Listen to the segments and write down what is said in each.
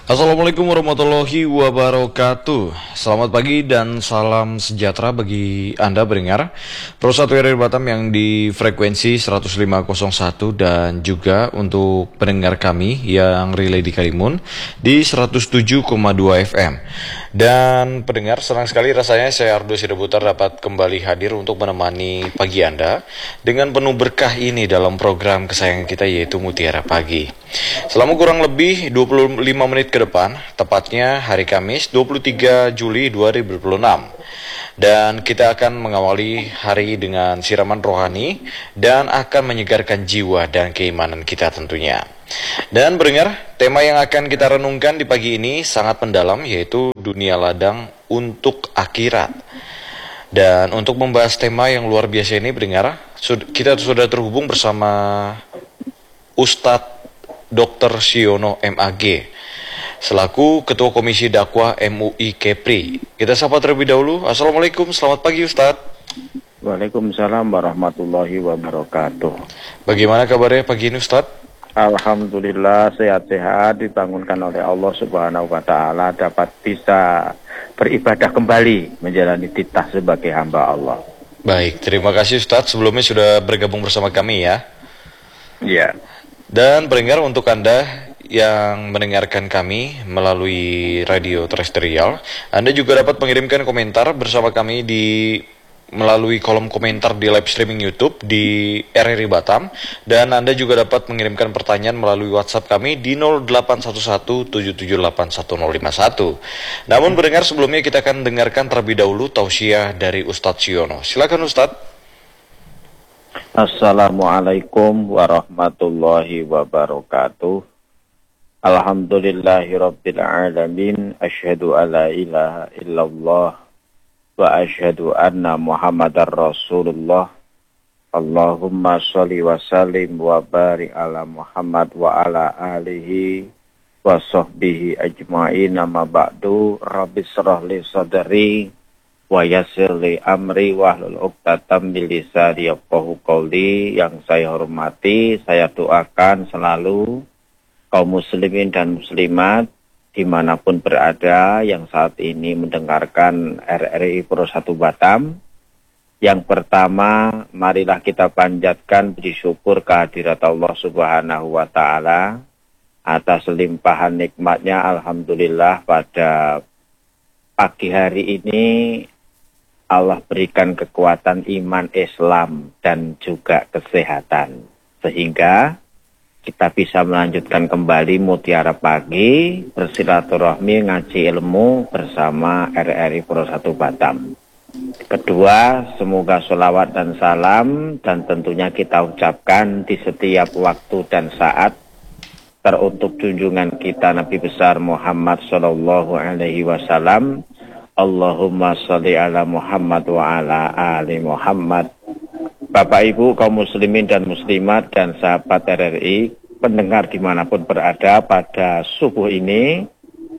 Assalamualaikum warahmatullahi wabarakatuh. Selamat pagi dan salam sejahtera bagi Anda pendengar Pro 1 RRI Batam yang di frekuensi 105,1 dan juga untuk pendengar kami yang relay di Karimun di 107,2 FM. Dan pendengar, senang sekali rasanya saya Ardo Sirebutar dapat kembali hadir untuk menemani pagi Anda dengan penuh berkah ini dalam program kesayangan kita yaitu Mutiara Pagi. Selama kurang lebih 25 menit ke depan, tepatnya hari Kamis 23 Juli 2026. Dan kita akan mengawali hari dengan siraman rohani dan akan menyegarkan jiwa dan keimanan kita tentunya. Dan pendengar, tema yang akan kita renungkan di pagi ini sangat mendalam yaitu dunia ladang untuk akhirat. Dan untuk membahas tema yang luar biasa ini pendengar, kita sudah terhubung bersama Ustadz Dr. Siono MAG selaku Ketua Komisi Dakwah MUI Kepri. Kita sapa terlebih dahulu. Assalamualaikum, selamat pagi Ustadz. Waalaikumsalam warahmatullahi wabarakatuh. Bagaimana kabarnya pagi ini Ustadz? Alhamdulillah sehat-sehat, dibangunkan oleh Allah Subhanahu wa Ta'ala, dapat bisa beribadah kembali menjalani titah sebagai hamba Allah. Baik, terima kasih Ustadz sebelumnya sudah bergabung bersama kami ya. Ya. Dan pendengar, untuk Anda yang mendengarkan kami melalui radio terestrial, Anda juga dapat mengirimkan komentar bersama kami melalui kolom komentar di live streaming YouTube di RRI Batam, dan Anda juga dapat mengirimkan pertanyaan melalui WhatsApp kami di 081177811051. Namun pendengar, sebelumnya kita akan dengarkan terlebih dahulu tausiah dari Ustadz Siono. Silakan Ustadz. Assalamualaikum warahmatullahi wabarakatuh. Alhamdulillahirabbil alamin, asyhadu alla ilaha illallah wa asyhadu anna Muhammadar Rasulullah. Allahumma sholli wa sallim wa barik ala Muhammad wa ala alihi wa sahbihi ajma'in. Amma ba'du, rabbi shrah li sadri wa yassir li amri wahlul 'uqdatam min lisani yafqahu qawli. Yang saya hormati, saya doakan selalu kaum muslimin dan muslimat dimanapun berada yang saat ini mendengarkan RRI Pro 1 Batam. Yang pertama, marilah kita panjatkan puji syukur kehadirat Allah Subhanahu wa Ta'ala atas limpahan nikmatnya. Alhamdulillah, pada pagi hari ini Allah berikan kekuatan iman Islam dan juga kesehatan, sehingga kita bisa melanjutkan kembali Mutiara Pagi, bersilaturahmi, ngaji ilmu bersama RRI Pro 1 Batam. Kedua, semoga sholawat dan salam dan tentunya kita ucapkan di setiap waktu dan saat teruntuk junjungan kita Nabi besar Muhammad Sallallahu Alaihi Wasallam. Allahumma sholli ala Muhammad wa ala ali Muhammad. Bapak Ibu kaum muslimin dan muslimat dan sahabat RRI, pendengar dimanapun berada, pada subuh ini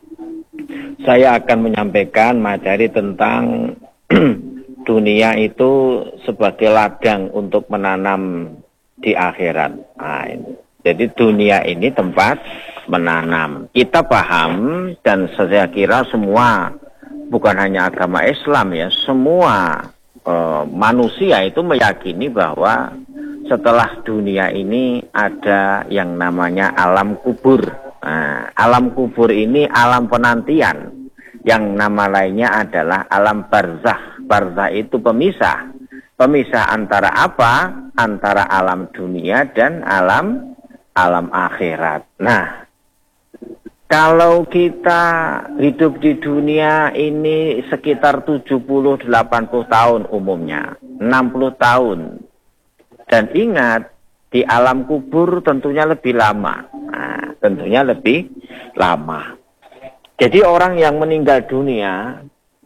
saya akan menyampaikan materi tentang dunia itu sebagai ladang untuk menanam di akhirat. Nah, ini. Jadi dunia ini tempat menanam. Kita paham dan saya kira semua, bukan hanya agama Islam ya, semua manusia itu meyakini bahwa setelah dunia ini ada yang namanya alam kubur. Nah, alam kubur ini alam penantian. Yang nama lainnya adalah alam barzah. Barzah itu pemisah. Pemisah antara apa? Antara alam dunia dan alam akhirat. Nah, kalau kita hidup di dunia ini sekitar 70-80 tahun umumnya, 60 tahun. Dan ingat, di alam kubur tentunya lebih lama. Nah, tentunya lebih lama. Jadi orang yang meninggal dunia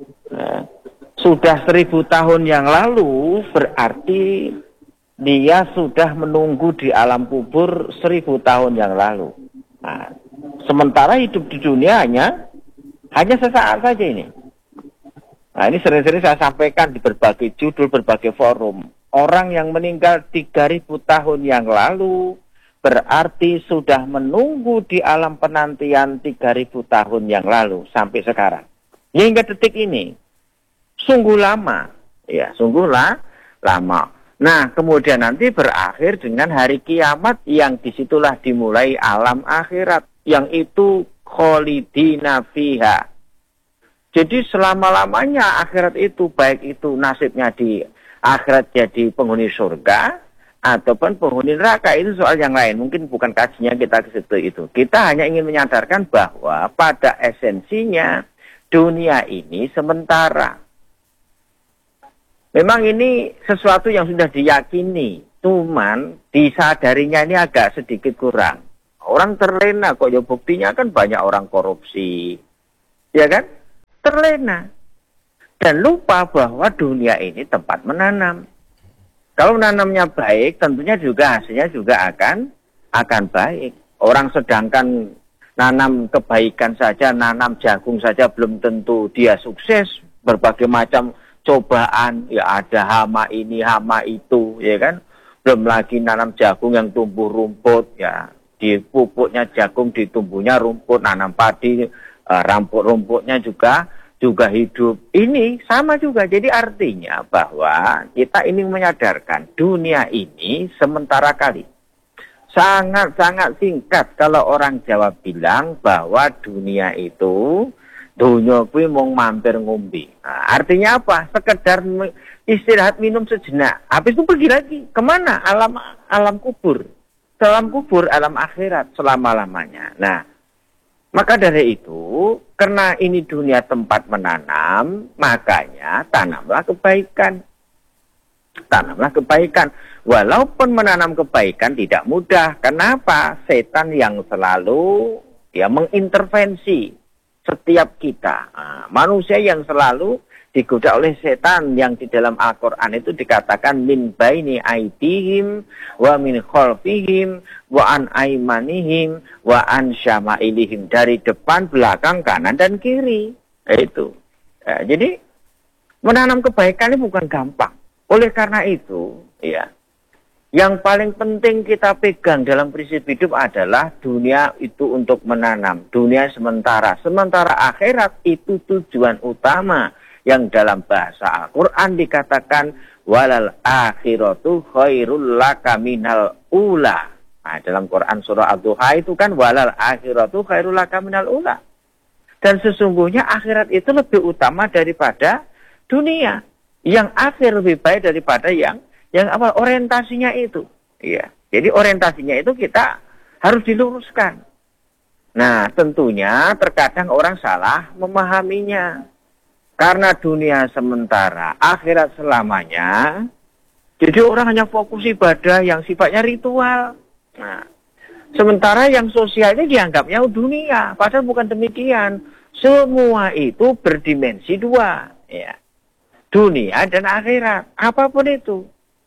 sudah 1000 tahun yang lalu, berarti dia sudah menunggu di alam kubur 1000 tahun yang lalu. Nah, sementara hidup di dunia hanya sesaat saja ini. Nah, ini sering-sering saya sampaikan di berbagai judul, berbagai forum. Orang yang meninggal 3000 tahun yang lalu berarti sudah menunggu di alam penantian 3000 tahun yang lalu sampai sekarang. Hingga detik ini. Sungguh lama. Ya, sungguh lama. Nah, kemudian nanti berakhir dengan hari kiamat yang disitulah dimulai alam akhirat. Yang itu kholidina fiha. Jadi selama-lamanya akhirat itu, baik itu nasibnya di akhirat jadi penghuni surga, ataupun penghuni neraka, itu soal yang lain. Mungkin bukan kajinya kita ke situ itu. Kita hanya ingin menyadarkan bahwa pada esensinya dunia ini sementara. Memang ini sesuatu yang sudah diyakini, cuman disadarinya ini agak sedikit kurang. Orang terlena kok, ya buktinya kan banyak orang korupsi, ya kan? Terlena. Dan lupa bahwa dunia ini tempat menanam. Kalau menanamnya baik, tentunya juga hasilnya juga akan baik. Orang sedangkan nanam kebaikan saja, nanam jagung saja belum tentu dia sukses. Berbagai macam cobaan, ya ada hama ini, hama itu, ya kan. Belum lagi nanam jagung yang tumbuh rumput, ya di pupuknya jagung, di tumbuhnya rumput, nanam padi, rumputnya juga hidup. Ini sama juga. Jadi artinya bahwa kita ini menyadarkan dunia ini sementara kali. Sangat-sangat singkat kalau orang Jawa bilang bahwa dunia itu dunia kuwi mung mampir ngombe. Nah, artinya apa? Sekedar istirahat minum sejenak. Habis itu pergi lagi. Kemana? Alam kubur. Alam kubur, alam akhirat selama-lamanya. Nah, maka dari itu, karena ini dunia tempat menanam, makanya tanamlah kebaikan. Tanamlah kebaikan. Walaupun menanam kebaikan tidak mudah. Kenapa? Setan yang selalu mengintervensi setiap kita. Nah, manusia yang selalu digoda oleh setan yang di dalam Al-Quran itu dikatakan min baini aidihim wa min khalfihim wa an aimanihim wa an syama'ilihim, dari depan, belakang, kanan, dan kiri. Itu. Jadi menanam kebaikan ini bukan gampang. Oleh karena itu, ya, yang paling penting kita pegang dalam prinsip hidup adalah dunia itu untuk menanam. Dunia sementara. Sementara akhirat itu tujuan utama. Yang dalam bahasa Al-Quran dikatakan walal akhiratu khairul laka minal ula. Nah, dalam Quran surah Ad-Duha itu kan walal akhiratu khairul laka minal ula. Dan sesungguhnya akhirat itu lebih utama daripada dunia. Yang akhir lebih baik daripada yang awal. Orientasinya itu. Iya. Jadi orientasinya itu kita harus diluruskan. Nah, tentunya terkadang orang salah memahaminya. Karena dunia sementara, akhirat selamanya, jadi orang hanya fokus ibadah yang sifatnya ritual. Nah, sementara yang sosial ini dianggapnya dunia, padahal bukan demikian. Semua itu berdimensi dua, ya. Dunia dan akhirat, apapun itu.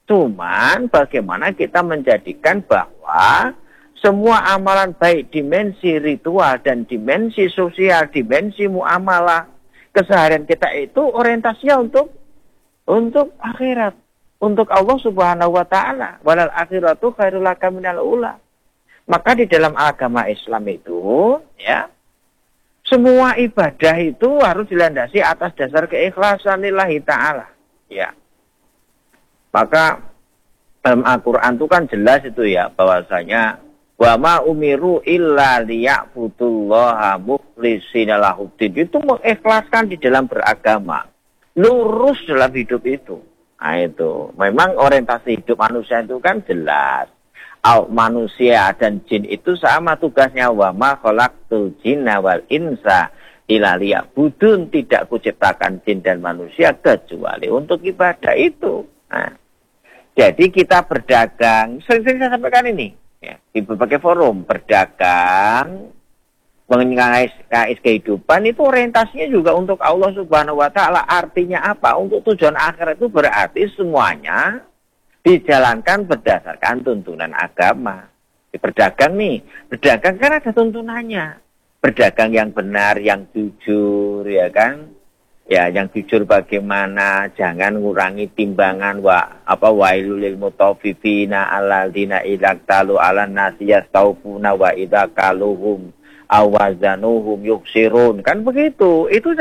Cuman bagaimana kita menjadikan bahwa semua amalan baik dimensi ritual dan dimensi sosial, dimensi muamalah, keseharian kita itu orientasinya untuk akhirat, untuk Allah Subhanahu wa taala. Walal akhiratu khairul laka minal ula. Maka di dalam agama Islam itu, ya, semua ibadah itu harus dilandasi atas dasar keikhlasan lillahi taala, ya. Maka dalam Al-Qur'an itu kan jelas itu ya, bahwasanya wa ma umiru illa liya'budullaha mukhlishina lahuddin. Itu mengikhlaskan di dalam beragama. Lurus dalam hidup itu. Nah itu. Memang orientasi hidup manusia itu kan jelas. Manusia dan jin itu sama tugasnya. Wa ma khalaqtul jinna wal insa illa liya'budun. Tidak kuciptakan jin dan manusia kecuali untuk ibadah itu. Nah, jadi kita berdagang. Sering-sering saya sampaikan ini. Ya, di berbagai forum berdagang, mengais kehidupan itu orientasinya juga untuk Allah Subhanahu wa taala. Artinya apa? Untuk tujuan akhirat itu berarti semuanya dijalankan berdasarkan tuntunan agama. Berdagang nih, berdagang kan ada tuntunannya. Berdagang yang benar, yang jujur, ya kan? Ya, yang jujur bagaimana, jangan ngurangi timbangan wailul lil mutaffifina alladzina idza talu 'alan nasi yastaufuna wa idza kaluhum awazanuhum yuksirun. Kan begitu. Itu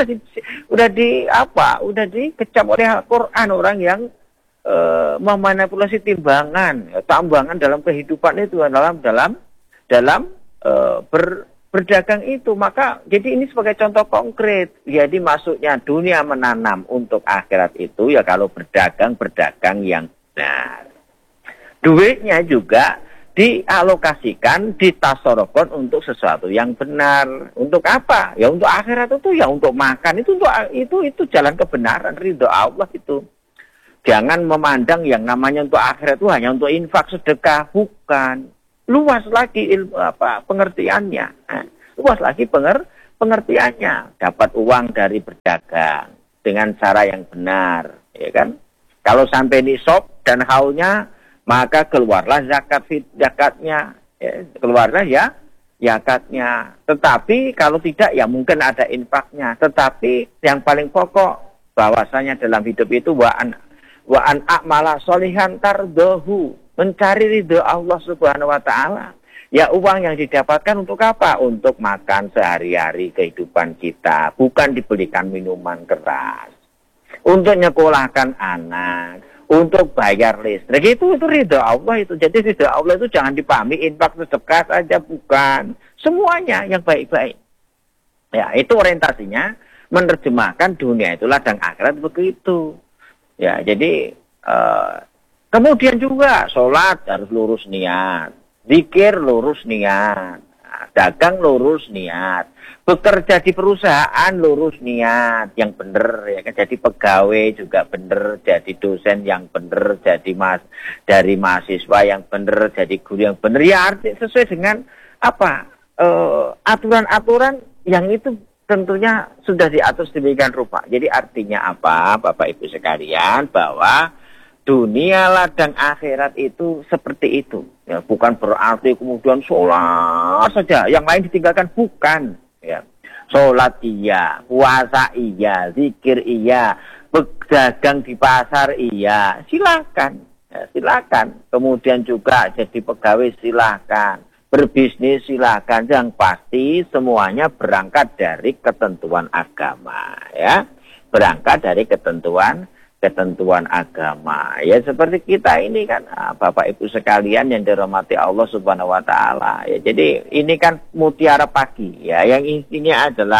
udah dikecap oleh Al-Qur'an orang yang memanipulasi timbangan, tambangan dalam kehidupan itu dalam berdagang itu. Maka jadi ini sebagai contoh konkret. Jadi maksudnya dunia menanam untuk akhirat itu ya kalau berdagang yang benar. Duitnya juga dialokasikan, ditasarufkan untuk sesuatu yang benar. Untuk apa? Ya untuk akhirat itu, ya untuk makan. Itu jalan kebenaran, ridho Allah itu. Jangan memandang yang namanya untuk akhirat itu hanya untuk infak sedekah, bukan. Luas lagi pengertiannya. Luas lagi pengertiannya. Dapat uang dari berdagang dengan cara yang benar, ya kan? Kalau sampai nisab dan haulnya, maka keluarlah zakatnya, keluarlah ya zakatnya. Tetapi kalau tidak ya mungkin ada infaknya. Tetapi yang paling pokok bahwasanya dalam hidup itu wa an a'mala sholihan tardahu, mencari ridho Allah Subhanahu wa taala. Ya uang yang didapatkan untuk apa? Untuk makan sehari-hari kehidupan kita, bukan dibelikan minuman keras. Untuk nyekolahkan anak, untuk bayar listrik, itu ridho Allah itu. Jadi ridho Allah itu jangan dipahami infak sedekah saja, bukan. Semuanya yang baik-baik. Ya, itu orientasinya menerjemahkan dunia itu ladang akhirat begitu. Ya, jadi kemudian juga sholat harus lurus niat, zikir lurus niat, dagang lurus niat, bekerja di perusahaan lurus niat yang benar, ya kan? Jadi pegawai juga benar, jadi dosen yang benar, dari mahasiswa yang benar, jadi guru yang benar. Ya arti sesuai dengan aturan-aturan yang itu tentunya sudah diatur sedemikian rupa. Jadi artinya apa, Bapak Ibu sekalian, bahwa dunia ladang akhirat itu seperti itu. Ya, bukan berarti kemudian sholat saja, yang lain ditinggalkan, bukan. Ya, sholat iya, puasa iya, zikir iya, berdagang di pasar iya, silakan. Ya, silakan. Kemudian juga jadi pegawai silakan. Berbisnis silakan, yang pasti semuanya berangkat dari ketentuan agama, ya. Berangkat dari ketentuan agama. Ya seperti kita ini kan, Bapak Ibu sekalian yang dirahmati Allah Subhanahu wa taala. Ya, jadi ini kan mutiara pagi, ya. Yang intinya adalah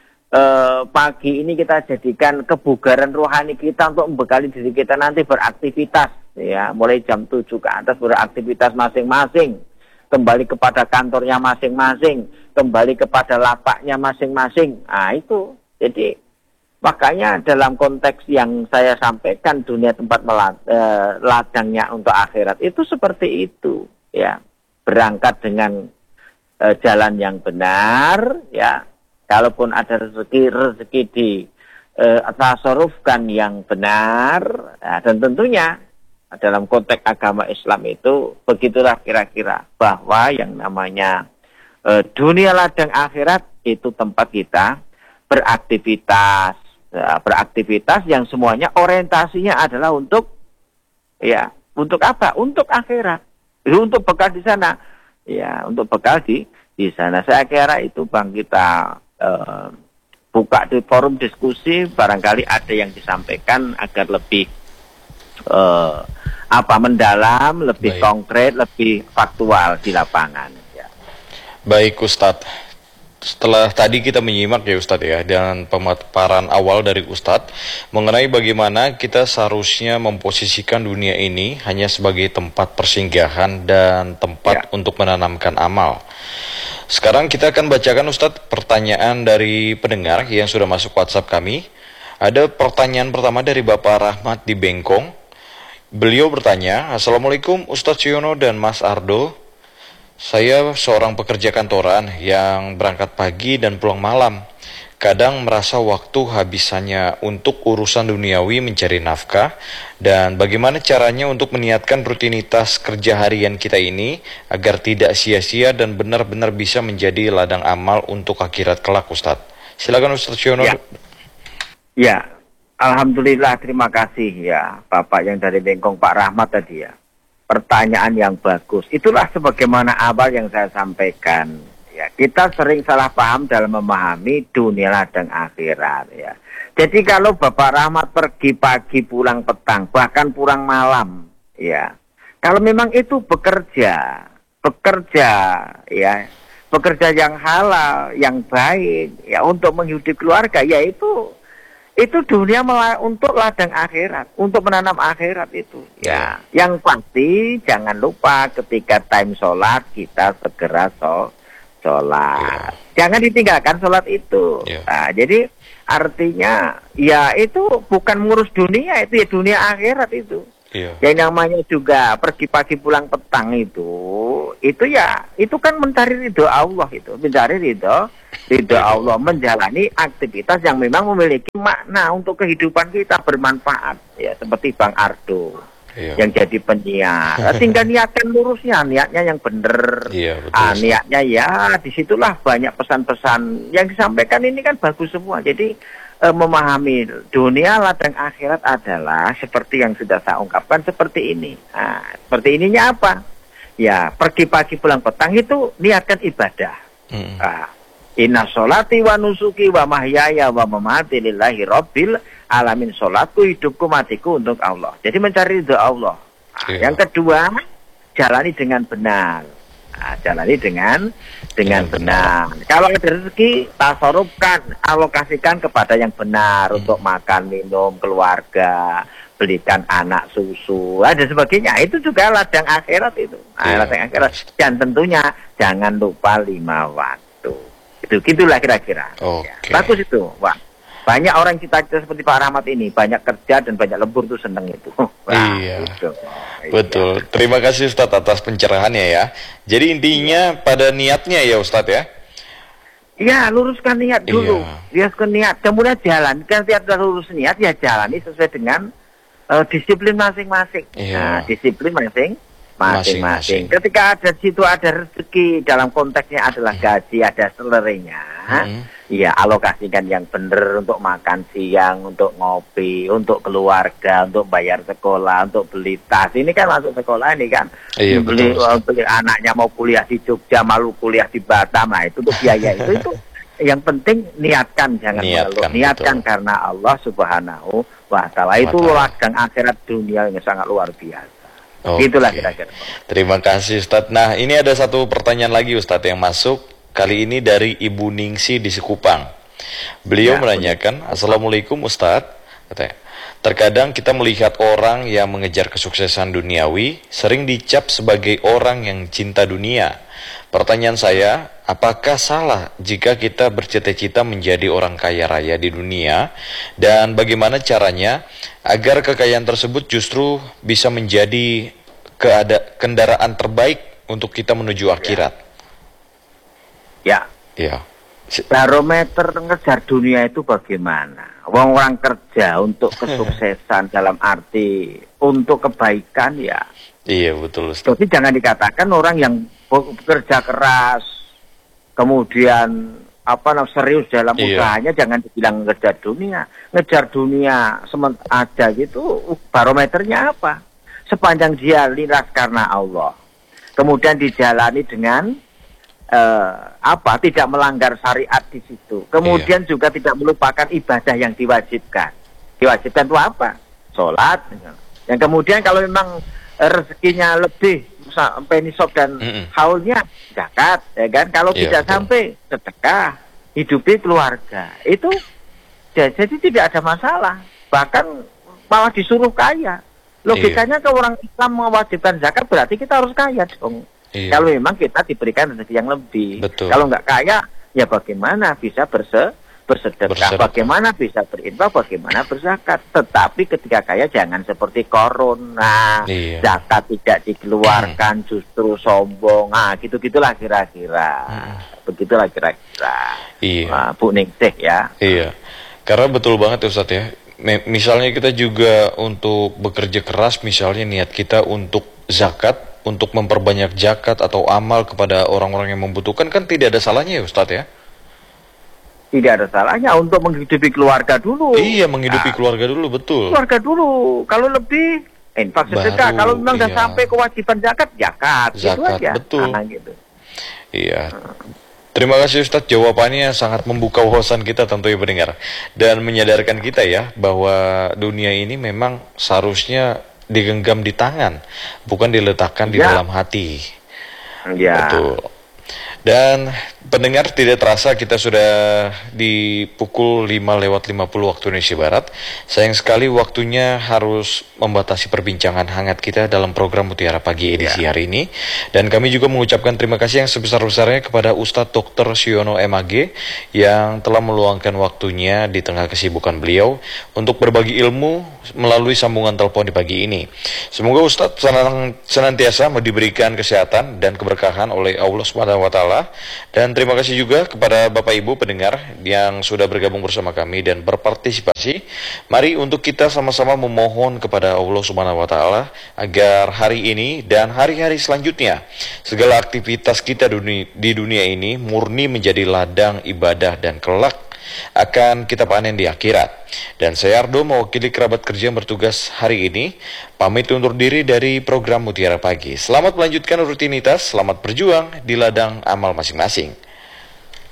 pagi ini kita jadikan kebugaran rohani kita untuk membekali diri kita nanti beraktivitas, ya. Mulai jam 7 ke atas beraktivitas masing-masing. Kembali kepada kantornya masing-masing, kembali kepada lapaknya masing-masing. Nah itu, jadi makanya dalam konteks yang saya sampaikan, dunia tempat ladangnya untuk akhirat itu seperti itu, ya. Berangkat dengan jalan yang benar, ya. Kalaupun ada rezeki di tasarufkan yang benar, ya, dan tentunya dalam konteks agama Islam itu begitulah kira-kira, bahwa yang namanya dunia ladang akhirat itu tempat kita beraktivitas yang semuanya orientasinya adalah untuk apa? Untuk akhirat. Untuk bekal di sana. Ya, untuk bekal di sana. Saya kira itu Bang, kita buka di forum diskusi, barangkali ada yang disampaikan agar lebih mendalam, lebih konkret, lebih faktual di lapangan. Ya. Baik Ustadz, setelah tadi kita menyimak ya Ustadz ya, dan pemaparan awal dari Ustadz mengenai bagaimana kita seharusnya memposisikan dunia ini hanya sebagai tempat persinggahan dan tempat untuk menanamkan amal. Sekarang kita akan bacakan Ustadz pertanyaan dari pendengar yang sudah masuk WhatsApp kami. Ada pertanyaan pertama dari Bapak Rahmat di Bengkong. Beliau bertanya, Assalamualaikum Ustadz Siono dan Mas Ardo. Saya seorang pekerja kantoran yang berangkat pagi dan pulang malam. Kadang merasa waktu habisannya untuk urusan duniawi mencari nafkah. Dan bagaimana caranya untuk meniatkan rutinitas kerja harian kita ini agar tidak sia-sia dan benar-benar bisa menjadi ladang amal untuk akhirat kelak, Ustadz. Silakan Ustadz Siono. Ya, alhamdulillah, terima kasih ya Bapak yang dari Bengkong, Pak Rahmat tadi ya. Pertanyaan yang bagus. Itulah sebagaimana awal yang saya sampaikan. Ya, kita sering salah paham dalam memahami dunia ladang akhirat ya. Jadi kalau Bapak Rahmat pergi pagi pulang petang, bahkan pulang malam ya. Kalau memang itu bekerja ya, bekerja yang halal, yang baik ya untuk menghidupi keluarga, ya itu dunia untuk ladang akhirat, untuk menanam akhirat itu. Ya, yang pasti jangan lupa ketika time sholat kita segera sholat. Jangan ditinggalkan sholat itu. Nah, jadi artinya ya itu bukan mengurus dunia, itu ya dunia akhirat itu. Yang namanya juga pergi pagi pulang petang itu ya itu kan mencari ridho Allah, itu mencari ridho Allah, menjalani aktivitas yang memang memiliki makna untuk kehidupan kita, bermanfaat ya, seperti Bang Ardo yang jadi penyiar. Tinggal niatkan lurusnya, niatnya yang benar. Niatnya ya disitulah banyak pesan-pesan yang disampaikan ini kan bagus semua. Jadi memahami dunia ladang akhirat adalah seperti yang sudah saya ungkapkan seperti ini. Nah, seperti ininya apa? Ya, pergi pagi pulang petang itu niatkan ibadah. Inna sholati wa nusuki wa mahyaya wa mamati lillahi rabbil alamin. Sholatku, hidupku, matiku untuk Allah. Jadi mencari ridho Allah. Yang kedua, jalani dengan benar. Jalani dengan benar. Kalau ada rezeki, tasarufkan, alokasikan kepada yang benar untuk makan, minum, keluarga, belikan anak susu, dan sebagainya. Itu juga ladang akhirat itu. Ladang akhirat. Dan tentunya jangan lupa 5 waktu. Itu gitulah kira-kira. Bagus itu, Pak. Banyak orang cita-cita seperti Pak Rahmat ini, banyak kerja dan banyak lembur tuh seneng itu. Gitu. Betul. Terima kasih Ustadz atas pencerahannya ya. Jadi intinya pada niatnya ya Ustadz ya. Ya, luruskan niat dulu. Luruskan niat, kemudian jalan. Kan tiap lurus niat ya jalani sesuai dengan disiplin masing-masing. Nah, disiplin masing-masing. Ketika ada situ ada rezeki, dalam konteksnya adalah gaji, ada selerinya. Ya, alokasikan yang benar untuk makan siang, untuk ngopi, untuk keluarga, untuk bayar sekolah, untuk beli tas. Ini kan masuk sekolah ini kan. Beli anaknya mau kuliah di Jogja, malu kuliah di Batam. Nah, itu tuh biaya itu yang penting niatkan, jangan mengeluh. Niatkan karena Allah Subhanahu wa Ta'ala. Itu ladang akhirat dunia yang sangat luar biasa. Itulah kira-kira. Terima kasih Ustadz. Nah, ini ada satu pertanyaan lagi Ustadz yang masuk. Kali ini dari Ibu Ningsi di Sekupang. Beliau menanyakan, Assalamualaikum Ustadz. Terkadang kita melihat orang yang mengejar kesuksesan duniawi sering dicap sebagai orang yang cinta dunia. Pertanyaan saya, apakah salah jika kita bercita-cita menjadi orang kaya raya di dunia? Dan bagaimana caranya agar kekayaan tersebut justru bisa menjadi kendaraan terbaik untuk kita menuju akhirat? Ya. Barometer ngejar dunia itu bagaimana? Orang kerja untuk kesuksesan dalam arti untuk kebaikan ya. Iya, betul Ustaz. Jadi jangan dikatakan orang yang bekerja keras kemudian serius dalam usahanya, jangan dibilang ngejar dunia. Ngejar dunia aja gitu, barometernya apa? Sepanjang dia liras karena Allah, kemudian dijalani dengan tidak melanggar syariat di situ. Kemudian juga tidak melupakan ibadah yang diwajibkan. Diwajibkan itu apa? Sholat. Yang kemudian kalau memang rezekinya lebih sampai nisab dan haulnya zakat, ya kan? Kalau tidak sampai sedekah, hidupi keluarga. Itu jadi tidak ada masalah. Bahkan malah disuruh kaya. Logikanya kalau orang Islam mewajibkan zakat berarti kita harus kaya dong. Kalau memang kita diberikan rezeki yang lebih. Kalau nggak kaya, ya bagaimana bisa bersedekah, bagaimana bisa berinfak, bagaimana berzakat. Tetapi ketika kaya jangan seperti Korona, zakat tidak dikeluarkan, justru sombong. Gitu-gitulah kira-kira. Begitulah kira-kira. Bu Ningsih ya. Karena betul banget ya Ustadz ya. Misalnya kita juga untuk bekerja keras, misalnya niat kita untuk zakat, untuk memperbanyak zakat atau amal kepada orang-orang yang membutuhkan, kan tidak ada salahnya ya Ustadz ya? Tidak ada salahnya untuk menghidupi keluarga dulu. Iya, menghidupi keluarga dulu, betul. Keluarga dulu. Kalau lebih infak sedekah. Kalau memang sudah sampai kewajiban zakat, gitu aja. Betul. Gitu. Iya. Terima kasih Ustadz, jawabannya sangat membuka wawasan kita tentunya pendengar. Dan menyadarkan kita ya, bahwa dunia ini memang seharusnya digenggam di tangan, bukan diletakkan di dalam hati. Ya. Betul. Dan pendengar, tidak terasa kita sudah di pukul 5:50 waktu Indonesia Barat. Sayang sekali waktunya harus membatasi perbincangan hangat kita dalam program Mutiara Pagi edisi hari ini. Dan kami juga mengucapkan terima kasih yang sebesar-besarnya kepada Ustadz Dr. Siono MAG yang telah meluangkan waktunya di tengah kesibukan beliau untuk berbagi ilmu melalui sambungan telepon di pagi ini. Semoga Ustadz senantiasa diberikan kesehatan dan keberkahan oleh Allah Subhanahu wa Ta'ala. Dan terima kasih juga kepada Bapak Ibu pendengar yang sudah bergabung bersama kami dan berpartisipasi. Mari untuk kita sama-sama memohon kepada Allah Subhanahu wa Ta'ala agar hari ini dan hari-hari selanjutnya segala aktivitas kita di dunia ini murni menjadi ladang ibadah dan kelak akan kita panen di akhirat. Dan saya Ardo mewakili kerabat kerja yang bertugas hari ini pamit undur diri dari program Mutiara Pagi. Selamat melanjutkan rutinitas, selamat berjuang di ladang amal masing-masing.